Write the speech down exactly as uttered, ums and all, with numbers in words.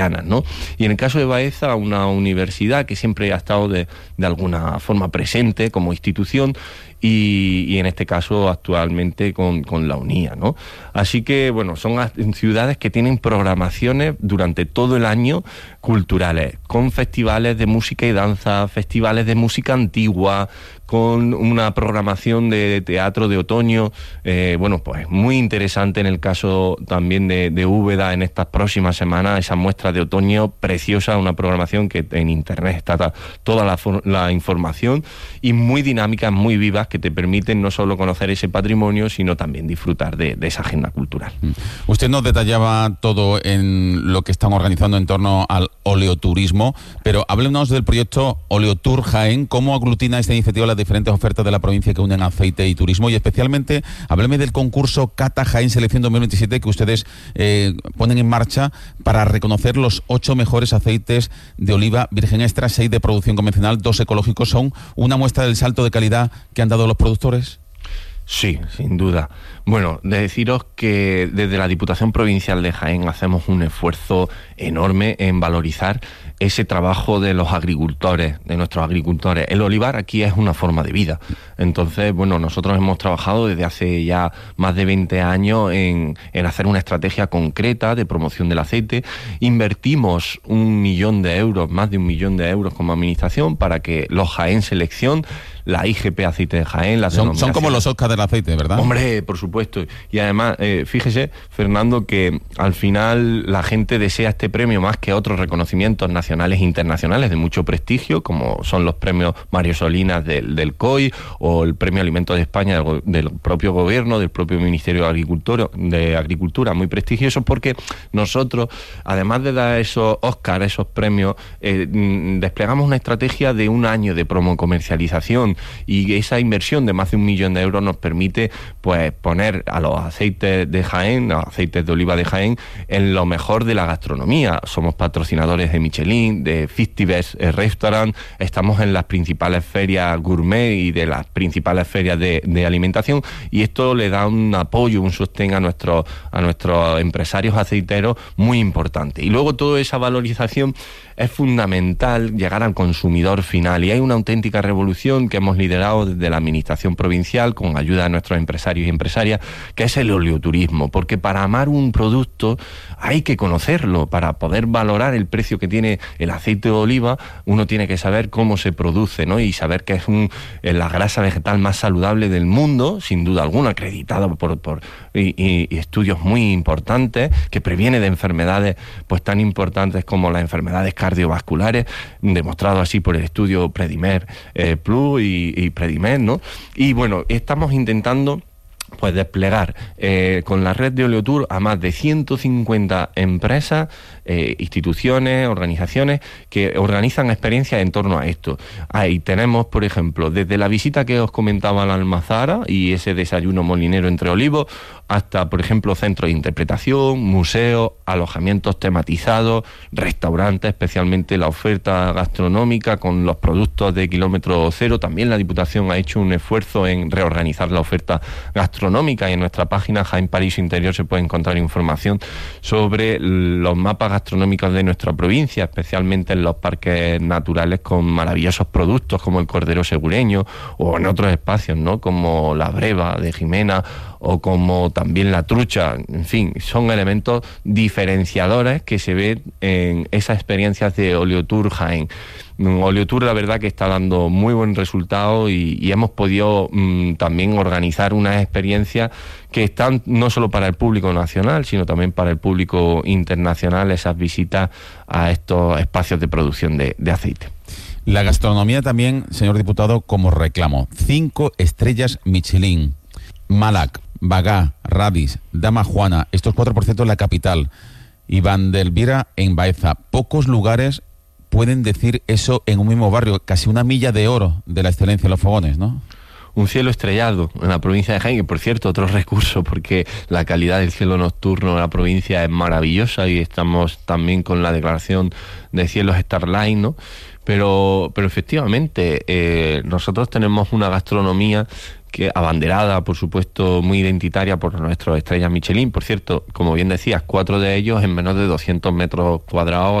¿no? Y en el caso de Baeza, una universidad que siempre ha estado de, de alguna forma presente como institución, y, y en este caso actualmente con, con la UNIA, ¿no? Así que, bueno, son ciudades que tienen programaciones durante todo el año culturales, con festivales de música y danza, festivales de música antigua, con una programación de teatro de otoño, eh, bueno, pues muy interesante en el caso también de, de Úbeda en estas próximas semanas, esa muestra de otoño preciosa, una programación que en internet está toda la, la información, y muy dinámicas, muy vivas, que te permiten no solo conocer ese patrimonio, sino también disfrutar de, de esa agenda cultural. Usted nos detallaba todo en lo que están organizando en torno al oleoturismo, pero háblenos del proyecto Oleotour Jaén. ¿Cómo aglutina esta iniciativa las diferentes ofertas de la provincia que unen aceite y turismo? Y especialmente, hábleme del concurso Cata Jaén Selección dos mil veintisiete que ustedes eh, ponen en marcha para reconocer los ocho mejores aceites de oliva virgen extra, seis de producción convencional, dos ecológicos. ¿Son una muestra del salto de calidad que han dado los productores? Sí, sin duda. Bueno, de deciros que desde la Diputación Provincial de Jaén hacemos un esfuerzo enorme en valorizar ese trabajo de los agricultores, de nuestros agricultores. El olivar aquí es una forma de vida. Entonces, bueno, nosotros hemos trabajado desde hace ya más de veinte años en, en hacer una estrategia concreta de promoción del aceite. Invertimos un millón de euros, más de un millón de euros como administración, para que los Jaén Selección, la I G P Aceite de Jaén, la son, son como los Oscars del aceite, ¿verdad? Hombre, por supuesto. Y además, eh, fíjese, Fernando, que al final la gente desea este premio más que otros reconocimientos nacionales e internacionales de mucho prestigio, como son los premios Mario Solinas del, del C O I, o el premio Alimentos de España del, del propio gobierno, del propio Ministerio de Agricultura, de Agricultura, muy prestigiosos, porque nosotros, además de dar esos Oscars, esos premios, eh, desplegamos una estrategia de un año de promo comercialización, y esa inversión de más de un millón de euros nos permite, pues, poner a los aceites de Jaén, a los aceites de oliva de Jaén, en lo mejor de la gastronomía. Somos patrocinadores de Michelin, de cincuenta Best Restaurant, estamos en las principales ferias gourmet y de las principales ferias de, de alimentación, y esto le da un apoyo, un sostén a nuestros a nuestros empresarios aceiteros muy importante. Y luego toda esa valorización es fundamental llegar al consumidor final, y hay una auténtica revolución que hemos liderado desde la administración provincial con ayuda de nuestros empresarios y empresarias, que es el oleoturismo, porque para amar un producto hay que conocerlo. Para poder valorar el precio que tiene el aceite de oliva, uno tiene que saber cómo se produce, ¿no? Y saber que es un, la grasa vegetal más saludable del mundo, sin duda alguna, acreditado por, por y, y, y estudios muy importantes, que previene de enfermedades pues tan importantes como las enfermedades cardiovasculares, demostrado así por el estudio Predimer eh, Plus y, y Predimer, ¿no? Y bueno, estamos intentando pues desplegar eh, con la red de Oleotour a más de ciento cincuenta empresas, eh, instituciones, organizaciones que organizan experiencias en torno a esto. Ahí tenemos, por ejemplo, desde la visita que os comentaba a la Almazara y ese desayuno molinero entre olivos, hasta, por ejemplo, centros de interpretación, museos, alojamientos tematizados, restaurantes, especialmente la oferta gastronómica con los productos de kilómetro cero. También la Diputación ha hecho un esfuerzo en reorganizar la oferta gastronómica, y en nuestra página Jaén Paraíso Interior se puede encontrar información sobre los mapas gastronómicos de nuestra provincia, especialmente en los parques naturales con maravillosos productos como el cordero segureño, o en otros espacios, ¿no?, como la breva de Jimena, o como también la trucha. En fin, son elementos diferenciadores que se ven en esas experiencias de Oleotour Jaén. Oleotour, la verdad que está dando muy buen resultado, y, y hemos podido mmm, también organizar unas experiencias que están no solo para el público nacional, sino también para el público internacional, esas visitas a estos espacios de producción de, de aceite. La gastronomía también, señor diputado, como reclamo. Cinco estrellas Michelin, Malac, Bagá, Radis, Dama Juana, estos cuatro por ciento en la capital, y Vandelvira en Baeza. Pocos lugares pueden decir eso en un mismo barrio, casi una milla de oro de la excelencia de los fogones, ¿no? Un cielo estrellado en la provincia de Jaén, y por cierto, otro recurso, porque la calidad del cielo nocturno en la provincia es maravillosa, y estamos también con la declaración de cielos Starline, ¿no? Pero, pero efectivamente, eh, nosotros tenemos una gastronomía que abanderada, por supuesto, muy identitaria por nuestras estrellas Michelin. Por cierto, como bien decías, cuatro de ellos en menos de doscientos metros cuadrados